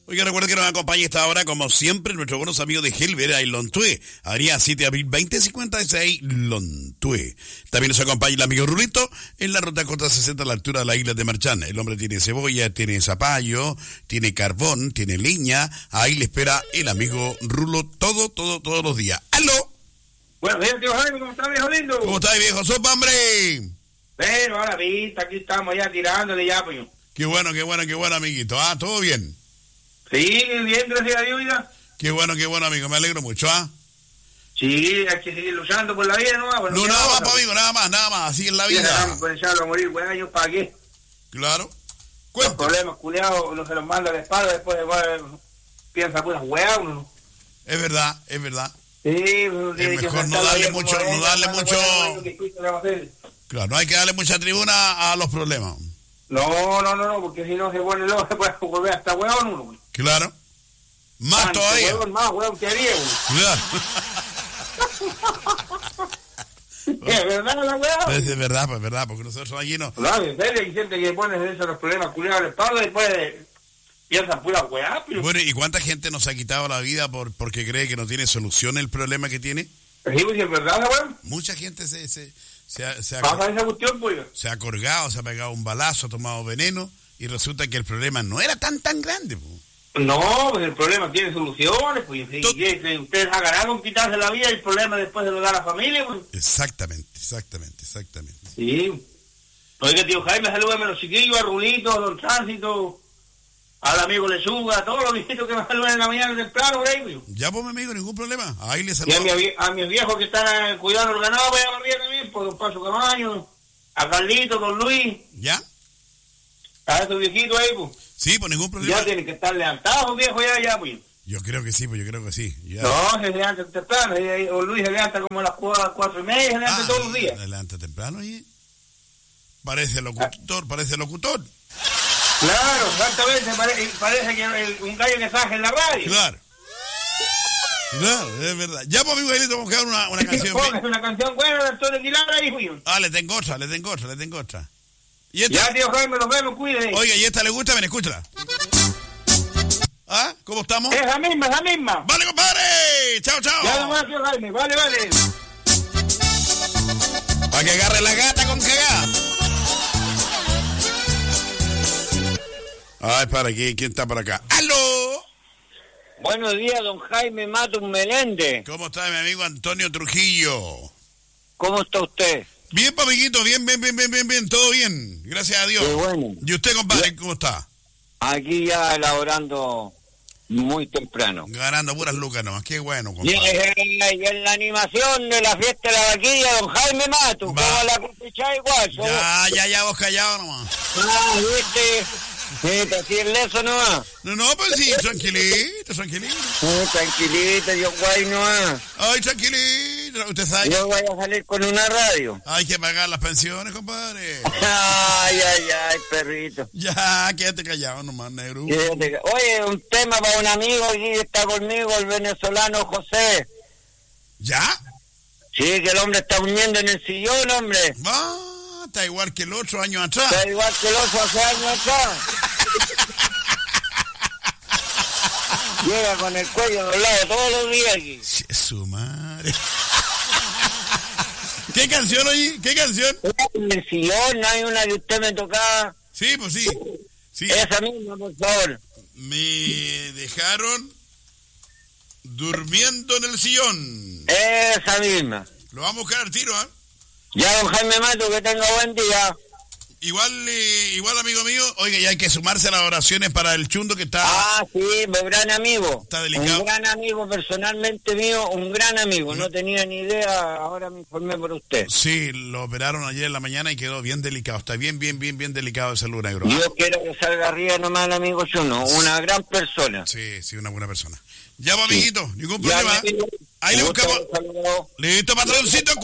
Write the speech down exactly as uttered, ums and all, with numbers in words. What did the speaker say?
Oiga, recuerda que nos acompaña esta hora, como siempre, nuestros buenos amigos de Helver y Lontue. Haría siete de abril veinte cincuenta y seis, Lontue. También nos acompaña el amigo Rulito en la ruta Cota sesenta a la altura de la isla de Marchán. El hombre tiene cebolla, tiene zapallo, tiene carbón, tiene leña. Ahí le espera el amigo Rulo todo, todo, todos los días. ¡Aló! Bueno, bien, tío Jaime, ¿cómo está, viejo lindo? ¿Cómo está, viejo sopa, hombre? Bueno, ahora vista, aquí estamos ya tirándole ya, pues. Qué bueno, qué bueno, qué bueno, amiguito. Ah, ¿todo bien? Sí, bien, gracias a Dios, ya. Qué bueno, qué bueno, amigo. Me alegro mucho, ¿ah? Sí, hay que seguir luchando por la vida, ¿no? Bueno, no, nada más, pues, amigo, nada más, nada más. Así es la vida. Vamos a echarlo a morir, güey, ¿yo para qué? Claro. Los problemas, culiados, no se los manda a la espalda, después bueno, piensa puras weas, uno. Es verdad, es verdad. Sí, es mejor no darle mucho, no darle mucho... Claro, no hay que darle mucha tribuna a los problemas. No, no, no, no, porque si no se pone loco, se puede volver hasta huevón uno. Claro. Más Manto, todavía. Huevón, más huevón que haría uno. Claro. Es verdad la huevón. Es de verdad, pues es verdad, porque nosotros aquí no... Claro, en serio, hay gente que pone eso los problemas culiados a la espalda y después piensan pura hueá. Pero... Bueno, ¿y cuánta gente nos ha quitado la vida por porque cree que no tiene solución el problema que tiene? Sí, pues es verdad la huevón. Mucha gente se... se Se ha, se, ha, Pasa esa cuestión, pues. se ha colgado, se ha pegado un balazo, ha tomado veneno y resulta que el problema no era tan tan grande. Pues. No, pues el problema tiene soluciones. Pues. Si ustedes agarraron quitarse la vida, el problema después se lo da a la familia. Pues. Exactamente, exactamente, exactamente. Sí. Oiga, tío Jaime, salúdame a los chiquillos, a Rulito, a Don Tránsito, al amigo Lechuga, a todos los viejitos que me saludan en la mañana temprano, por ahí, pues. Ya, pues, mi amigo, ningún problema. Ahí les saludo. Y a, mi, a mis viejos que están cuidando el ganado, voy a María también, por Don Paso Camaño, a Carlito, Don Luis. ¿Ya? A esos viejitos ahí, pues. Sí, pues ningún problema. Ya tienen que estar levantados, viejos, ya, ya, pues. Yo creo que sí, pues yo creo que sí. Ya. No, se levanta temprano. Don Luis se levanta como a las cuatro, cuatro y media, se levanta ah, todos los días. Se levanta temprano y parece locutor, ah. parece locutor. Claro, exactamente, parece, parece que el, un gallo que saje en la radio. Claro. Claro, es verdad. Ya, pues, amigo, ahí le tengo que dar una, una canción. Es una canción buena de Antonio Aguilar ahí, fui. Ah, le tengo otra, le tengo otra, le tengo otra. ¿Y esta? Ya, tío Jaime, nos vemos, cuide. Oiga, ¿y esta le gusta? Ven, escúchala. ¿Ah? ¿Cómo estamos? Es la misma, es la misma. Vale, compadre. Chao, chao. Ya nomás, tío Jaime, vale, vale. Para que agarre la gata con cagada. Ay, para aquí, ¿quién está por acá? ¡Aló! Buenos días, don Jaime Matos Meléndez. ¿Cómo está mi amigo Antonio Trujillo? ¿Cómo está usted? Bien, papiguito, bien, bien, bien, bien, bien, bien, todo bien, gracias a Dios. Qué bueno. ¿Y usted, compadre, cómo está? Aquí ya elaborando muy temprano. Ganando puras lucas nomás, qué bueno, compadre. Y, y en la animación de la fiesta de la vaquilla, don Jaime Matos, como la cosecha igual. Ya, somos... ya, ya, vos callado nomás. Ah, viste... Sí, te decirle eso nomás. No, no, pues sí, tranquilito, tranquilito. Sí, tranquilito, yo guay nomás. Ay, tranquilito, usted sabe. Yo voy a salir con una radio. Hay que pagar las pensiones, compadre. Ay, ay, ay, perrito. Ya, quédate callado nomás, negro. Quédate... Oye, un tema para un amigo aquí está conmigo, el venezolano José. ¿Ya? Sí, que el hombre está uniendo en el sillón, hombre. Ah. Está igual que el otro año atrás. Está igual que el otro hace años atrás. Llega con el cuello doblado todos los días aquí. Sí, su madre. ¿Qué canción, oye? ¿Qué canción? En el sillón, no hay una que usted me tocaba. Sí, pues sí. sí. Esa misma, por favor. Me dejaron durmiendo en el sillón. Esa misma. Lo vamos a buscar al tiro, ¿ah? ¿eh? Ya, don Jaime Mato, que tenga buen día. Igual, eh, igual, amigo mío, oiga, ya hay que sumarse a las oraciones para el Chundo que está... Ah, sí, un gran amigo. Está delicado. Un gran amigo, personalmente mío, un gran amigo. No, no tenía ni idea, ahora me informé por usted. Sí, lo operaron ayer en la mañana y quedó bien delicado. Está bien, bien, bien, bien delicado de salud, negro. Yo quiero que salga arriba nomás el amigo Chuno, una gran persona. Sí, sí, una buena persona. Ya va, amiguito, ningún problema. Ya, ahí le buscamos. Listo, patroncito,